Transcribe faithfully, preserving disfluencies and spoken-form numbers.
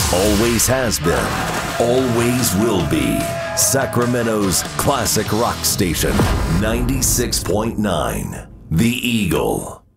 Always has been, always will be. Sacramento's classic rock station, ninety-six point nine, The Eagle.